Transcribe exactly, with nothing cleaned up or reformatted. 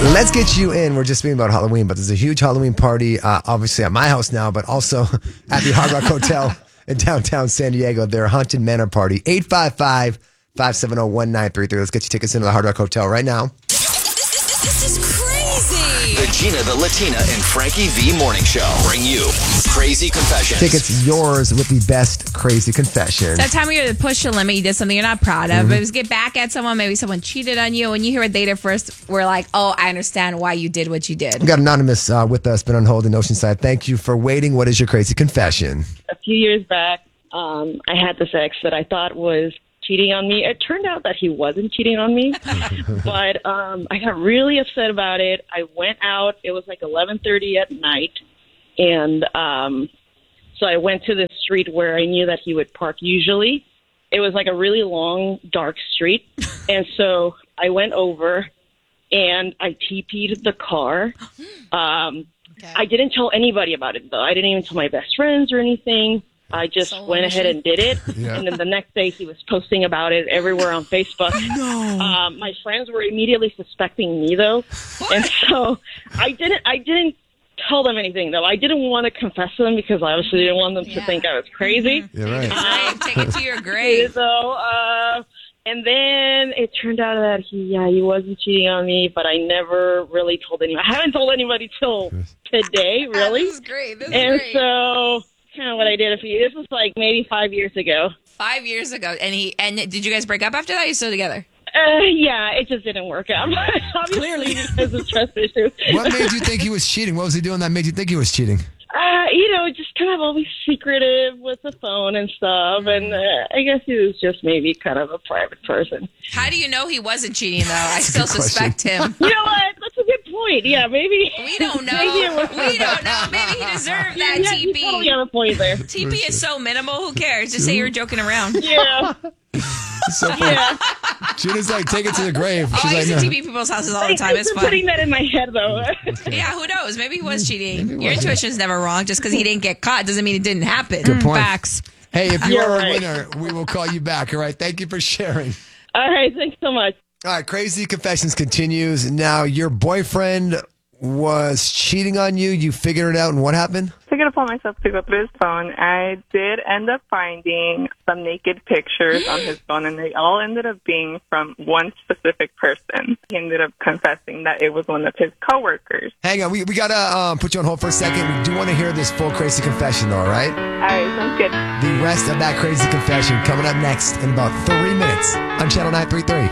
Let's get you in. We're just speaking about Halloween, but there's a huge Halloween party, uh, obviously at my house now, but also at the Hard Rock Hotel in downtown San Diego. Their Haunted Manor party. eight five five, five seven zero, one nine three three. Let's get you tickets into the Hard Rock Hotel right now. This is crazy. The Gina, the Latina, and Frankie V Morning Show bring you Crazy Confessions. Tickets yours with the best crazy confession. That time you're to push the limit, you did something you're not proud of. Mm-hmm. It was get back at someone, maybe someone cheated on you. When you hear what they did first, we're like, oh, I understand why you did what you did. We got Anonymous uh, with us, been on hold in Oceanside. Thank you for waiting. What is your crazy confession? A few years back, um, I had this ex that I thought was cheating on me. It turned out that he wasn't cheating on me, but um, I got really upset about it. I went out. It was like eleven thirty at night, and um, so I went to the street where I knew that he would park usually. It was like a really long, dark street, and so I went over, and I T P'd the car. Um, okay. I didn't tell anybody about it, though. I didn't even tell my best friends or anything. I just so went ahead and did it. Yeah. And then the next day he was posting about it everywhere on Facebook. No. Um, my friends were immediately suspecting me, though. What? And so I didn't I didn't tell them anything, though. I didn't want to confess to them because I obviously didn't want them yeah. to think I was crazy. Mm-hmm. You're right. Um, Take it to your grave. So, uh, and then it turned out that he, yeah, he wasn't cheating on me, but I never really told anyone. I haven't told anybody till today, really. This is great. This is and great. so... kind of what I did a few. This was like maybe five years ago. Five years ago, and he and did you guys break up after that? Or you still together? Uh, yeah, it just didn't work out. Obviously, because of trust issues. What made you think he was cheating? What was he doing that made you think he was cheating? Uh, you know, just kind of always secretive with the phone and stuff, and uh, I guess he was just maybe kind of a private person. How do you know he wasn't cheating, though? I still suspect him. You know what? That's a good point. Yeah, maybe. We don't know. We don't know. Maybe he deserved that yeah, T P. You totally have a point there. T P is so minimal. Who cares? Just say you're joking around. Yeah. So funny. Yeah. Gina's like, take it to the grave. Oh, She's I like, used to no. T P people's houses all the time. It's I'm fun. putting that in my head, though. Yeah, who knows? Maybe he was cheating. Your intuition is never wrong. Just because he didn't get caught doesn't mean it didn't happen. Good point. Facts. Hey, if you You're are right. a winner, we will call you back. All right. Thank you for sharing. All right. Thanks so much. All right. Crazy Confessions continues. Now, your boyfriend was cheating on you. You figured it out, and what happened? Figured upon myself to go through his phone. I did end up finding some naked pictures on his phone, and they all ended up being from one specific person. He ended up confessing that it was one of his coworkers. Hang on. We, we got to um, put you on hold for a second. We do want to hear this full crazy confession, though, all right? All right, sounds good. The rest of that crazy confession coming up next in about three minutes on Channel nine three three.